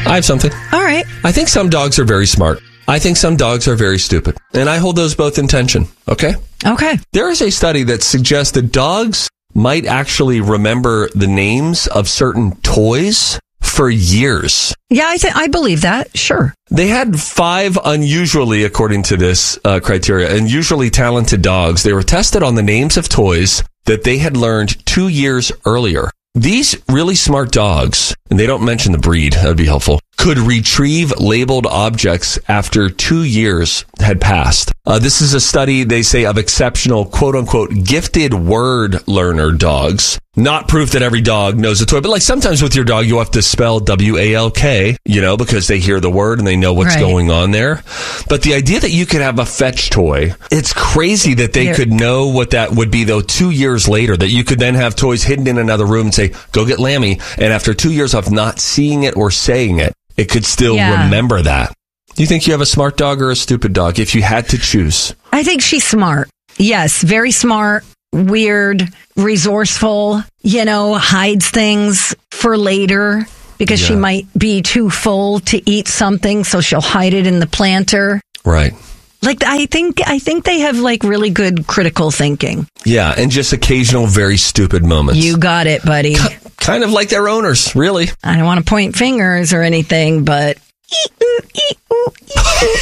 I have something. All right. I think some dogs are very smart. I think some dogs are very stupid. And I hold those both in tension. Okay? Okay. There is a study that suggests that dogs might actually remember the names of certain toys for years. Yeah, I believe that. Sure. They had 5 unusually, according to this criteria, unusually talented dogs. They were tested on the names of toys that they had learned 2 years earlier. These really smart dogs, and they don't mention the breed, that would be helpful, could retrieve labeled objects after 2 years had passed. This is a study, they say, of exceptional, quote-unquote, gifted word learner dogs. Not proof that every dog knows a toy, but like sometimes with your dog, you have to spell W-A-L-K, because they hear the word and they know what's going on there. But the idea that you could have a fetch toy, it's crazy that they could know what that would be, though, 2 years later, that you could then have toys hidden in another room and say, go get Lammy. And after 2 years of not seeing it or saying it, it could still remember that. Do you think you have a smart dog or a stupid dog if you had to choose? I think she's smart. Yes, very smart, weird, resourceful, hides things for later because she might be too full to eat something, so she'll hide it in the planter. Right. Like, I think they have like really good critical thinking. Yeah, and just occasional very stupid moments. You got it, buddy. Kind of like their owners, really. I don't want to point fingers or anything, but